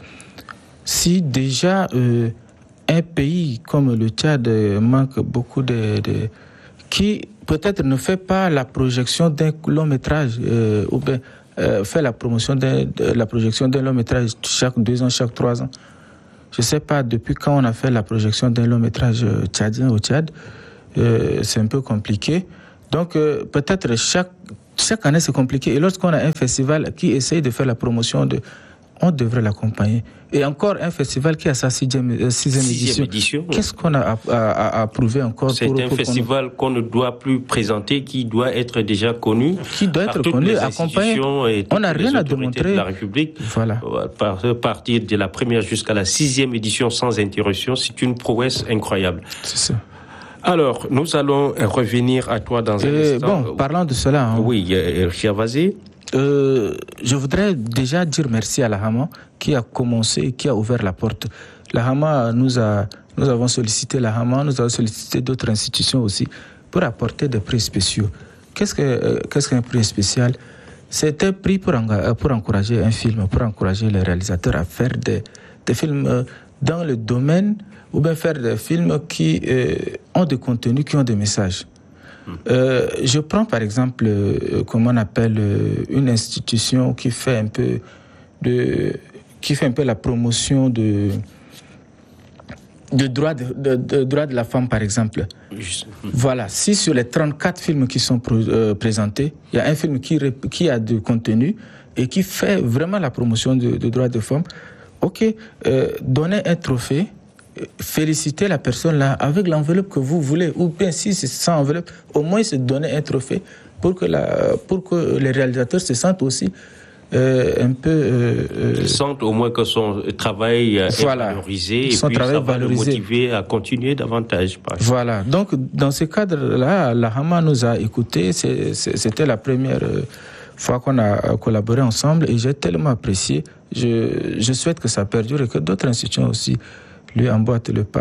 Si déjà euh, un pays comme le Tchad manque beaucoup de, de qui peut-être ne fait pas la projection d'un long métrage euh, ou bien euh, fait la promotion de, de la projection d'un long métrage chaque deux ans, chaque trois ans. Je ne sais pas depuis quand on a fait la projection d'un long métrage tchadien au Tchad. Euh, c'est un peu compliqué. Donc euh, peut-être chaque chaque année c'est compliqué. Et lorsqu'on a un festival qui essaye de faire la promotion de, on devrait l'accompagner. Et encore un festival qui a sa sixième, euh, sixième, sixième édition. édition. Qu'est-ce qu'on a à, à, à prouver encore? C'est pour, un pour festival qu'on... qu'on ne doit plus présenter, qui doit être déjà connu. Qui doit être connu, accompagné. On n'a rien à démontrer. De la République. Voilà. À partir de la première jusqu'à la sixième édition sans interruption, c'est une prouesse incroyable. C'est ça. Alors, nous allons revenir à toi dans un euh, instant. Bon, parlant de cela. Hein. Oui, Richard, vas-y. Euh, je voudrais déjà dire merci à la Hama qui a commencé, qui a ouvert la porte. La Hama nous a, nous avons sollicité la Hama, nous avons sollicité d'autres institutions aussi pour apporter des prix spéciaux. Qu'est-ce que, euh, qu'est-ce qu'un prix spécial? C'est un prix pour, pour encourager un film, pour encourager les réalisateurs à faire des, des films dans le domaine ou bien faire des films qui euh, ont des contenus, qui ont des messages. Euh, je prends par exemple, euh, comment on appelle, euh, une institution qui fait un peu de, qui fait un peu la promotion de, de droits de, de, de, droit de la femme, par exemple. Juste. Voilà, si sur les trente-quatre films qui sont pro, euh, présentés, il y a un film qui, qui a du contenu et qui fait vraiment la promotion de, de droits de femmes, ok, euh, donner un trophée, féliciter la personne là avec l'enveloppe que vous voulez, ou bien si c'est sans enveloppe, au moins se donner un trophée pour que, la, pour que les réalisateurs se sentent aussi euh, un peu... Euh, Ils sentent au moins que son travail voilà, est valorisé et son puis travail ça va valorisé. le motiver à continuer davantage. Voilà, donc dans ce cadre-là, la Hama nous a écoutés, c'est, c'est, c'était la première fois qu'on a collaboré ensemble et j'ai tellement apprécié. Je, je souhaite que ça perdure et que d'autres institutions aussi lui emboîtent le pas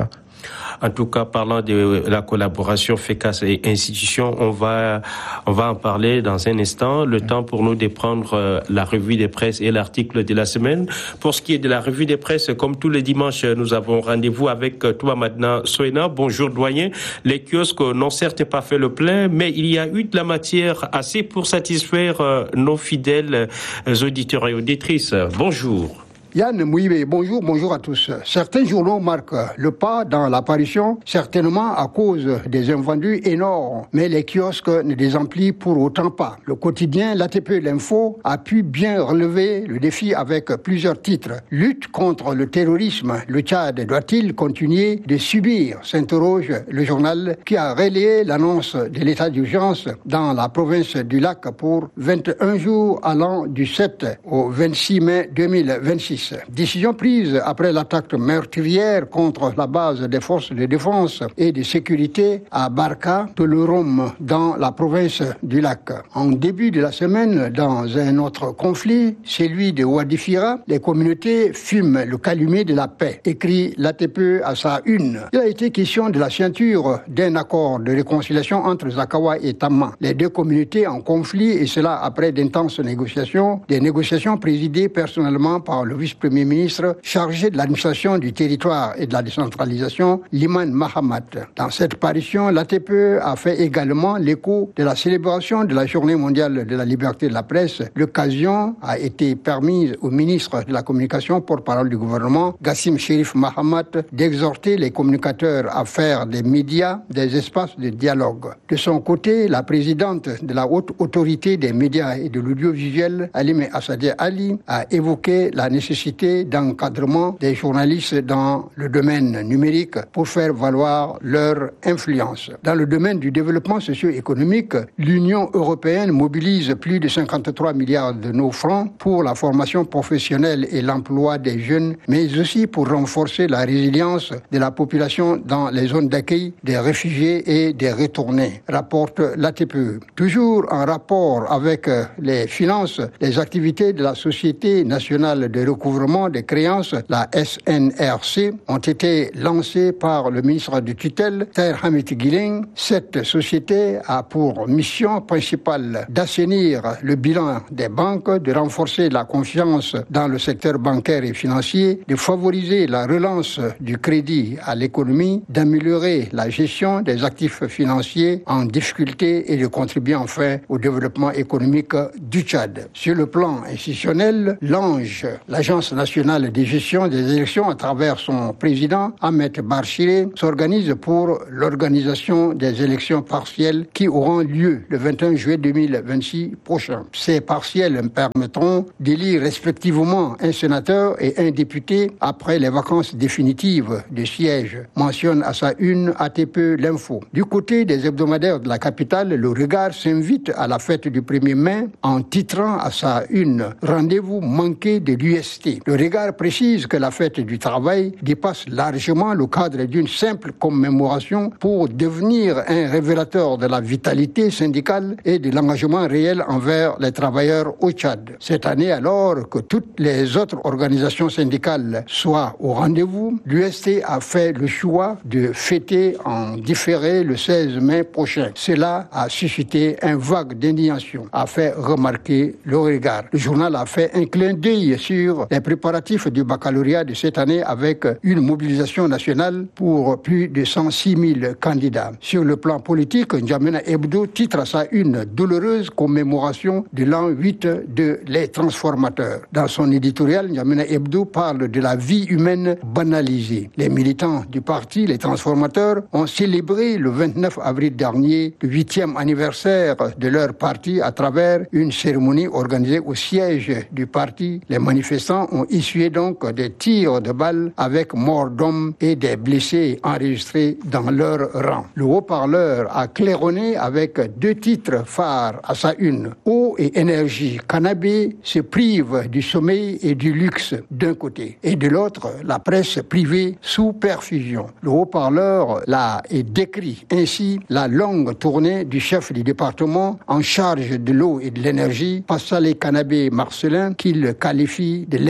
En tout cas, parlant de la collaboration F E C A S et institutions, on va, on va en parler dans un instant. Le temps pour nous de prendre la revue des presses et l'article de la semaine. Pour ce qui est de la revue des presses, comme tous les dimanches, nous avons rendez-vous avec toi maintenant, Soena. Bonjour, doyen. Les kiosques n'ont certes pas fait le plein, mais il y a eu de la matière assez pour satisfaire nos fidèles auditeurs et auditrices. Bonjour. Yann Mouibé, bonjour, bonjour à tous. Certains journaux marquent le pas dans l'apparition, certainement à cause des invendus énormes, mais les kiosques ne les emplissent pour autant pas. Le quotidien L'A T P L'Info a pu bien relever le défi avec plusieurs titres. Lutte contre le terrorisme, le Tchad doit-il continuer de subir, s'interroge le journal qui a relayé l'annonce de l'état d'urgence dans la province du Lac pour vingt et un jours allant du sept au vingt-six mai deux mille vingt-six. Décision prise après l'attaque meurtrière contre la base des forces de défense et de sécurité à Barka, Tolorom, dans la province du Lac. En début de la semaine, dans un autre conflit, celui de Wadifira, les communautés fument le calumet de la paix, écrit l'A T P à sa une. Il a été question de la signature d'un accord de réconciliation entre Zakawa et Tama, les deux communautés en conflit, et cela après d'intenses négociations, des négociations présidées personnellement par le vice-premier ministre chargé de l'administration du territoire et de la décentralisation, Liman Mahamat. Dans cette parution, l'A T P a fait également l'écho de la célébration de la Journée mondiale de la liberté de la presse. L'occasion a été permise au ministre de la Communication, porte-parole du gouvernement, Gassim Sherif Mahamat, d'exhorter les communicateurs à faire des médias des espaces de dialogue. De son côté, la présidente de la haute autorité des médias et de l'audiovisuel, Alime Assadeh Ali, a évoqué la nécessité d'encadrement des journalistes dans le domaine numérique pour faire valoir leur influence. Dans le domaine du développement socio-économique, l'Union européenne mobilise plus de cinquante-trois milliards de nos francs pour la formation professionnelle et l'emploi des jeunes, mais aussi pour renforcer la résilience de la population dans les zones d'accueil des réfugiés et des retournés, rapporte l'A T P E. Toujours en rapport avec les finances, les activités de la Société nationale de recouvrement des créances, la S N R C, ont été lancées par le ministre de tutelle, Taher Hamid Guileng. Cette société a pour mission principale d'assainir le bilan des banques, de renforcer la confiance dans le secteur bancaire et financier, de favoriser la relance du crédit à l'économie, d'améliorer la gestion des actifs financiers en difficulté et de contribuer enfin au développement économique du Tchad. Sur le plan institutionnel, l'ANGE, l'Agence nationale de gestion des élections, à travers son président, Ahmed Barchiré, s'organise pour l'organisation des élections partielles qui auront lieu le vingt et un juillet deux mille vingt-six prochain. Ces partielles permettront d'élire respectivement un sénateur et un député après les vacances définitives de siège, mentionne à sa une A T P L'Info. Du côté des hebdomadaires de la capitale, le Regard s'invite à la fête du premier mai en titrant à sa une « Rendez-vous manqué de l'U S T ». Le Regard précise que la fête du travail dépasse largement le cadre d'une simple commémoration pour devenir un révélateur de la vitalité syndicale et de l'engagement réel envers les travailleurs au Tchad. Cette année, alors que toutes les autres organisations syndicales soient au rendez-vous, l'U S T a fait le choix de fêter en différé le seize mai prochain. Cela a suscité un vague d'indignation, a fait remarquer le Regard. Le journal a fait un clin d'œil sur les préparatifs du baccalauréat de cette année avec une mobilisation nationale pour plus de cent six mille candidats. Sur le plan politique, N'Djamena Hebdo titre à sa une douloureuse commémoration de l'an huit de Les Transformateurs. Dans son éditorial, N'Djamena Hebdo parle de la vie humaine banalisée. Les militants du parti Les Transformateurs ont célébré le vingt-neuf avril dernier le huitième anniversaire de leur parti à travers une cérémonie organisée au siège du parti. Les manifestants ont essuyé donc des tirs de balles avec mort d'hommes et des blessés enregistrés dans leur rang. Le haut-parleur a claironné avec deux titres phares à sa une. Eau et énergie. Kanabé se prive du sommeil et du luxe d'un côté, et de l'autre, la presse privée sous perfusion. Le haut-parleur l'a décrit ainsi la longue tournée du chef du département en charge de l'eau et de l'énergie, Passalé Kanabé Marcelin, qu'il qualifie de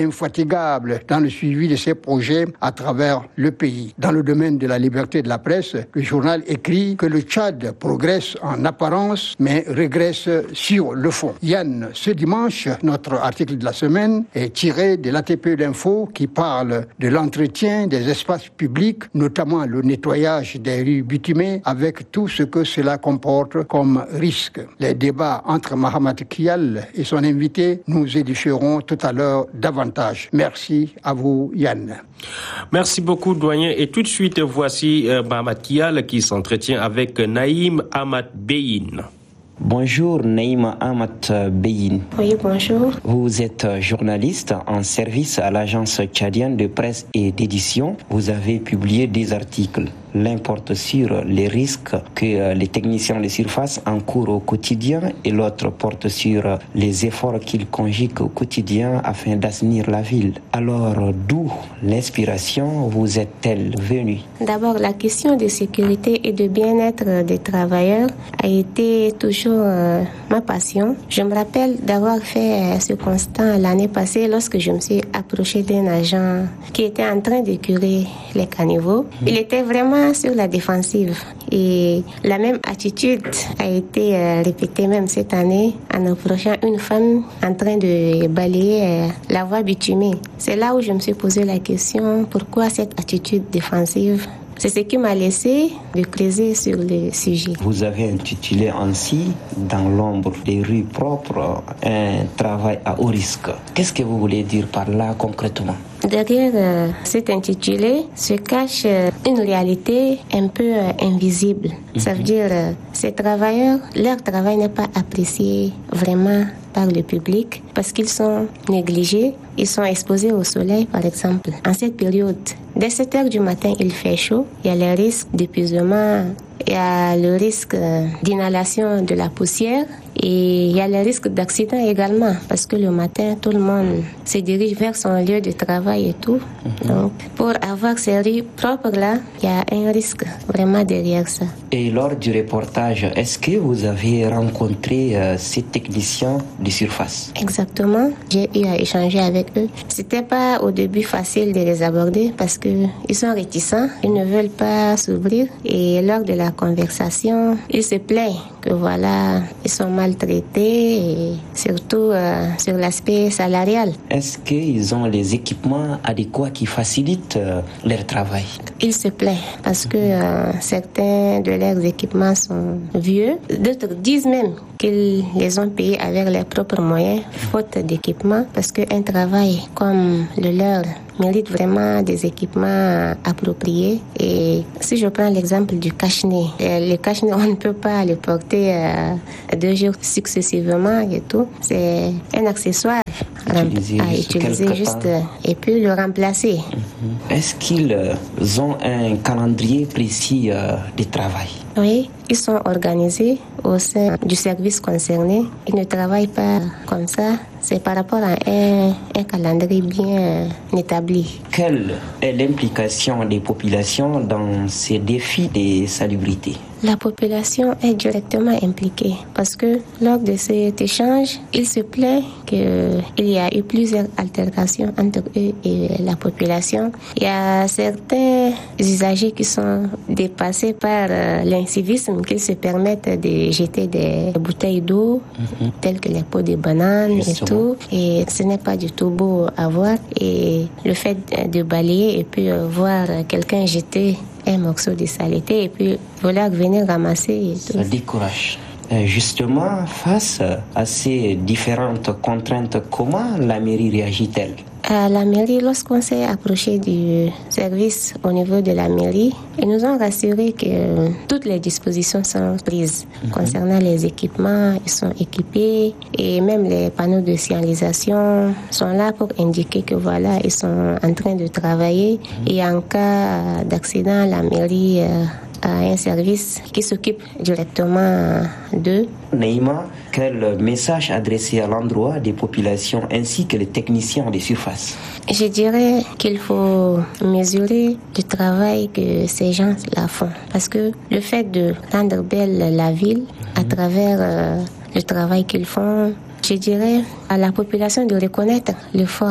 infatigable dans le suivi de ses projets à travers le pays. Dans le domaine de la liberté de la presse, le journal écrit que le Tchad progresse en apparence, mais régresse sur le fond. Yann, ce dimanche, notre article de la semaine est tiré de l'A T P d'Info qui parle de l'entretien des espaces publics, notamment le nettoyage des rues bitumées, avec tout ce que cela comporte comme risque. Les débats entre Mahamat Kial et son invité nous édifieront tout à l'heure davantage. Merci à vous, Yann. Merci beaucoup, doyen. Et tout de suite, voici euh, Mahamat Kial qui s'entretient avec Naïm Ahmad Beyin. Bonjour Naïma Ahmad Beyin. Oui, bonjour. Vous êtes journaliste en service à l'agence tchadienne de presse et d'édition. Vous avez publié des articles. L'un porte sur les risques que les techniciens de surface encourent au quotidien et l'autre porte sur les efforts qu'ils conjuguent au quotidien afin d'assainir la ville. Alors, d'où l'inspiration vous est-elle venue? D'abord, la question de sécurité et de bien-être des travailleurs a été toujours euh, ma passion. Je me rappelle d'avoir fait euh, ce constat l'année passée lorsque je me suis approchée d'un agent qui était en train de curer les caniveaux. Il était vraiment sur la défensive et la même attitude a été euh, répétée même cette année en approchant une femme en train de balayer euh, la voie bitumée. C'est là où je me suis posé la question, pourquoi cette attitude défensive? C'est ce qui m'a laissé de creuser sur le sujet. Vous avez intitulé ainsi, dans l'ombre des rues propres, un travail à haut risque. Qu'est-ce que vous voulez dire par là concrètement? Derrière euh, cet intitulé se cache euh, une réalité un peu euh, invisible. Mm-hmm. Ça veut dire euh, ces travailleurs, leur travail n'est pas apprécié vraiment par le public parce qu'ils sont négligés, ils sont exposés au soleil par exemple. En cette période, dès sept heures du matin, il fait chaud, il y a le risque d'épuisement, il y a le risque d'inhalation de la poussière et il y a le risque d'accident également parce que le matin, tout le monde se dirige vers son lieu de travail et tout. Mm-hmm. Donc, pour avoir ces rues propres-là, il y a un risque vraiment derrière ça. Et lors du reportage, est-ce que vous avez rencontré euh, ces techniciens de surface? Exactement. J'ai eu à échanger avec eux. C'était pas au début facile de les aborder parce que ils sont réticents, ils ne veulent pas s'ouvrir et lors de la conversation, ils se plaignent que voilà, ils sont maltraités et surtout euh, sur l'aspect salarial. Est-ce qu'ils ont les équipements adéquats qui facilitent euh, leur travail? Ils se plaignent parce que euh, certains de leurs équipements sont vieux. D'autres disent même qu'ils les ont payés avec leurs propres moyens, faute d'équipement, parce qu'un travail comme le leur mérite vraiment des équipements appropriés. Et si je prends l'exemple du cache-nez, le cache-nez, on ne peut pas le porter euh, deux jours successivement et tout. C'est un accessoire utiliser à utiliser juste et puis le remplacer. Mm-hmm. Est-ce qu'ils ont un calendrier précis euh, de travail? Oui, ils sont organisés au sein du service concerné. Ils ne travaillent pas comme ça. C'est par rapport à un, un calendrier bien établi. Quelle est l'implication des populations dans ces défis de salubrité? La population est directement impliquée parce que lors de cet échange, il se plaît qu'il y a eu plusieurs altérations entre eux et la population. Il y a certains usagers qui sont dépassés par l'incivisme, qu'ils se permettent de jeter des bouteilles d'eau, mm-hmm. telles que les pots de bananes et tout. Et ce n'est pas du tout beau à voir. Et le fait de balayer et puis voir quelqu'un jeter un morceau de saleté et puis vouloir venir ramasser et tout. Ça décourage. Justement, face à ces différentes contraintes, comment la mairie réagit-elle? À la mairie, lorsqu'on s'est approché du service au niveau de la mairie, ils nous ont rassuré que toutes les dispositions sont prises. Mm-hmm. Concernant les équipements, ils sont équipés et même les panneaux de signalisation sont là pour indiquer que voilà, ils sont en train de travailler. Mm-hmm. Et en cas d'accident, la mairie euh, a un service qui s'occupe directement d'eux. Naïma, quel message adressé à l'endroit des populations ainsi que les techniciens de surface? Je dirais qu'il faut mesurer le travail que ces gens-là font. Parce que le fait de rendre belle la ville à travers euh, le travail qu'ils font, je dirais à la population de reconnaître l'effort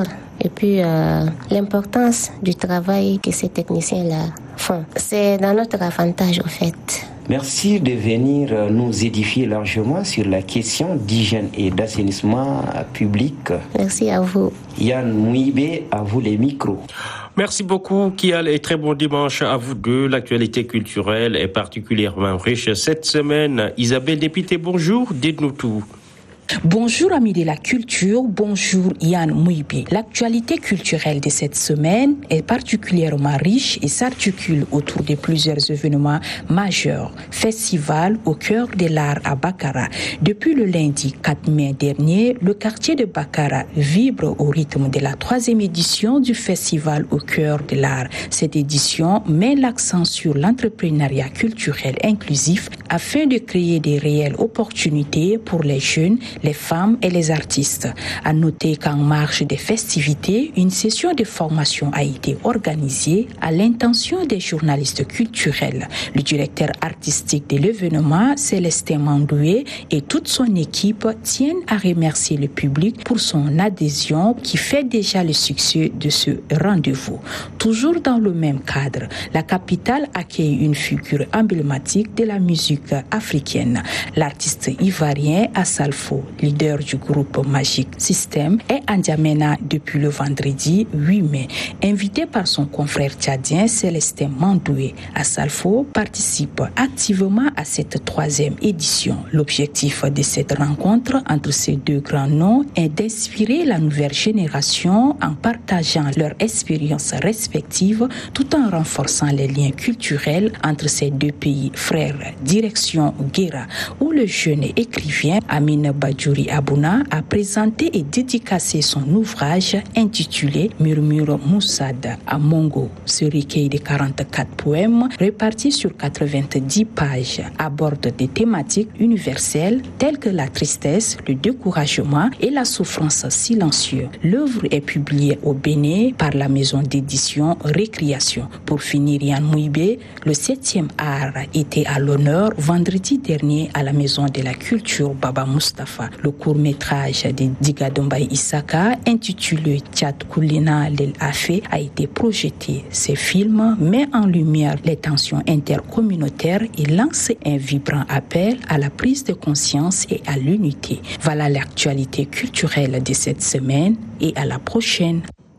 et puis euh, l'importance du travail que ces techniciens-là font. C'est dans notre avantage au fait. Merci de venir nous édifier largement sur la question d'hygiène et d'assainissement public. Merci à vous. Yann Mouibé, à vous les micros. Merci beaucoup, Kial, et très bon dimanche à vous deux. L'actualité culturelle est particulièrement riche cette semaine. Isabelle Dépité, bonjour, dites-nous tout. Bonjour amis de la culture, bonjour Yann Mouibi. L'actualité culturelle de cette semaine est particulièrement riche et s'articule autour de plusieurs événements majeurs. Festival au cœur de l'art à Bakara. Depuis le lundi quatre mai dernier, le quartier de Bakara vibre au rythme de la troisième édition du Festival au cœur de l'art. Cette édition met l'accent sur l'entrepreneuriat culturel inclusif afin de créer des réelles opportunités pour les jeunes, les femmes et les artistes. À noter qu'en marge des festivités, une session de formation a été organisée à l'intention des journalistes culturels. Le directeur artistique de l'événement, Célestin Mandoué, et toute son équipe tiennent à remercier le public pour son adhésion qui fait déjà le succès de ce rendez-vous. Toujours dans le même cadre, la capitale accueille une figure emblématique de la musique africaine. L'artiste ivoirien Assalfo, leader du groupe Magic System, est à N'Djamena depuis le vendredi huit mai. Invité par son confrère tchadien Célestin Mandoué, Assalfo participe activement à cette troisième édition. L'objectif de cette rencontre entre ces deux grands noms est d'inspirer la nouvelle génération en partageant leurs expériences respectives tout en renforçant les liens culturels entre ces deux pays frères. Direction Guéra, où le jeune écrivain Amine Badjouri Abouna a présenté et dédicacé son ouvrage intitulé Murmure Moussad à Mongo. Ce recueil de quarante-quatre poèmes répartis sur quatre-vingt-dix pages aborde des thématiques universelles telles que la tristesse, le découragement et la souffrance silencieuse. L'œuvre est publiée au Bénin par la maison d'édition Récréation. Pour finir, Yann Mouibé, le septième art était à l'honneur vendredi dernier à la maison de la culture Baba Mustapha. Le court-métrage de Diga Dombaï Isaka, intitulé Tchad Koulina Lel Afé, a été projeté. Ce film met en lumière les tensions intercommunautaires et lance un vibrant appel à la prise de conscience et à l'unité. Voilà l'actualité culturelle de cette semaine et à la prochaine.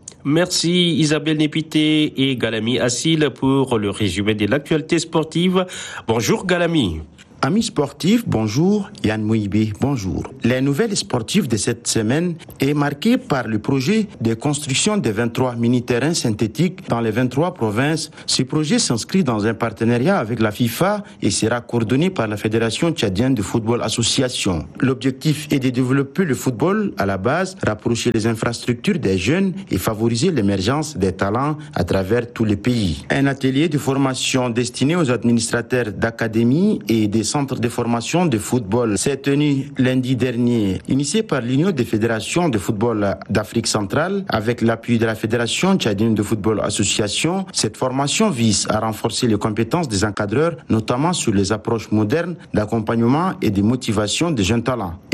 Merci Isabelle Népité et Galami Assil pour le résumé de l'actualité sportive. Bonjour Galami. Amis sportifs, bonjour. Yann Mouibé, bonjour. Les nouvelles sportives de cette semaine est marquée par le projet de construction de vingt-trois mini-terrains synthétiques dans les vingt-trois provinces. Ce projet s'inscrit dans un partenariat avec la FIFA et sera coordonné par la Fédération tchadienne de football association. L'objectif est de développer le football à la base, rapprocher les infrastructures des jeunes et favoriser l'émergence des talents à travers tous les pays. Un atelier de formation destiné aux administrateurs d'académies et des centre de formation de football s'est tenu lundi dernier, initié par l'Union des fédérations de football d'Afrique centrale avec l'appui de la Fédération tchadienne de football association. Cette formation vise à renforcer les compétences des encadreurs, notamment sur les approches modernes d'accompagnement et de motivation des jeunes talents.